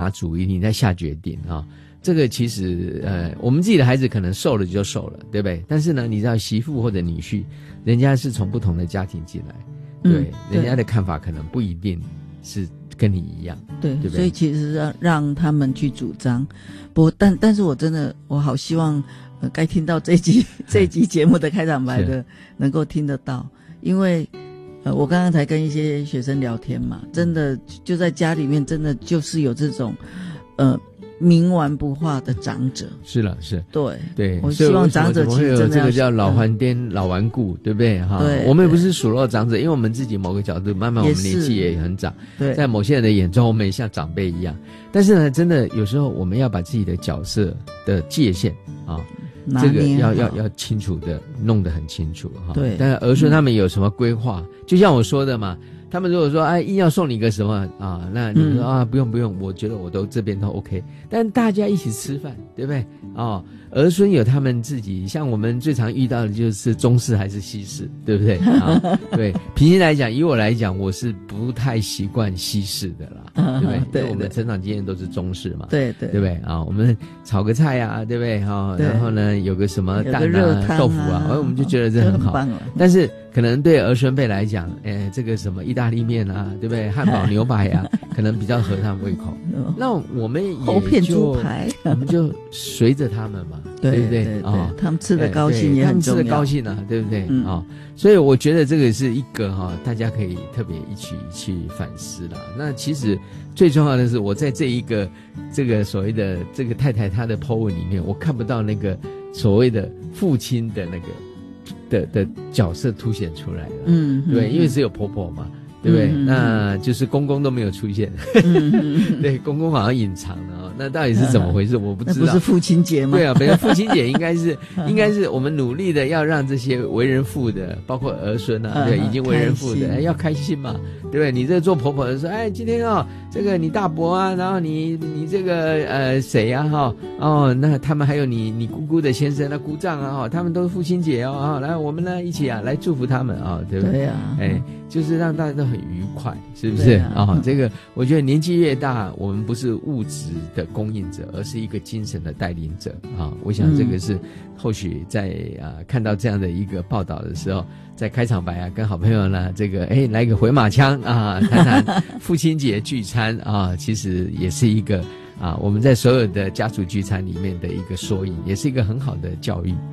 主意，你再下决定啊。这个其实我们自己的孩子可能受了就受了，对不对？但是呢，你知道媳妇或者女婿，人家是从不同的家庭进来，对，人家的看法可能不一定是跟你一样， 对， 对不对？ 所以其实让他们去主张。不过但是我真的我好希望该听到这一集节目的开场白的能够听得到，因为我刚刚才跟一些学生聊天嘛，真的就在家里面真的就是有这种冥顽不化的长者。是了，是，对，我希望长者其实真的这个叫老还颠老顽固，对不对哈？对，我们也不是数落长者，因为我们自己某个角度慢慢我们年纪也很长，对，在某些人的眼中我们也像长辈一样。但是呢，真的有时候我们要把自己的角色的界限啊，这个要清楚的弄得很清楚哈。对，但是儿孙他们有什么规划，就像我说的嘛。他们如果说硬要送你个什么啊，那你说不用，我觉得我都这边都 OK。但大家一起吃饭，对不对？儿孙有他们自己，像我们最常遇到的就是中式还是西式，对不对？对，平心来讲，以我来讲，我是不太习惯西式的啦，对不对？对，我们成长经验都是中式嘛，对不对？我们炒个菜啊，对不对？然后呢，有个什么蛋啊、豆腐啊，我们就觉得这很好。但是可能对儿孙辈来讲，这个什么意大利面啊，对不对？汉堡牛排啊，可能比较合他们胃口。那我们也就我们就随着他们嘛，对不对？他们吃的高兴也很重要，他们吃的高兴啊，对不对？所以我觉得这个是一个大家可以特别一起去反思啦。那其实最重要的是，我在这个所谓的这个太太她的 po 文里面，我看不到那个所谓的父亲的那个的角色凸显出来了，对，因为只有婆婆嘛，对不对？那就是公公都没有出现，对，公公好像隐藏了，那到底是怎么回事？我不知道。那不是父亲节吗？对啊，本来父亲节应该是我们努力的要让这些为人父的，包括儿孙啊，对，已经为人父的，要开心嘛，对不对？你这做婆婆的说，今天这个你大伯啊，然后你这个谁啊那他们还有你姑姑的先生姑丈啊他们都是父亲节来我们呢一起来祝福他们对不对？对啊，就是让大家都很愉快，是不是这个我觉得年纪越大，我们不是物质的供应者，而是一个精神的带领者我想这个是后续在看到这样的一个报道的时候，在开场白跟好朋友呢这个来个回马枪谈谈父亲节聚餐其实也是一个我们在所有的家族聚餐里面的一个缩影，也是一个很好的教育。